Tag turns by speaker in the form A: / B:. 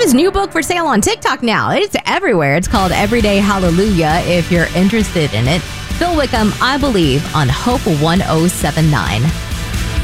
A: his new book for sale on TikTok now. It's everywhere. It's called Everyday Hallelujah if you're interested in it. Phil Wickham, I Believe, on Hope 1079.